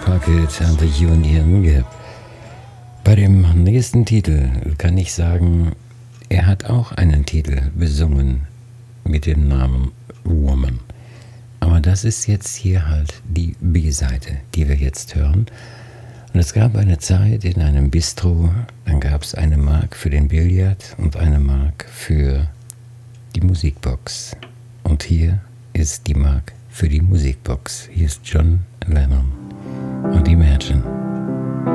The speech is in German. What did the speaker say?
Pocket and the Union. Bei dem nächsten Titel kann ich sagen, er hat auch einen Titel besungen mit dem Namen Woman. Aber das ist jetzt hier halt die B-Seite, die wir jetzt hören. Und es gab eine Zeit in einem Bistro, dann gab es eine Mark für den Billard und eine Mark für die Musikbox. Und hier ist die Mark für die Musikbox. Hier ist John Lennon und Imagine.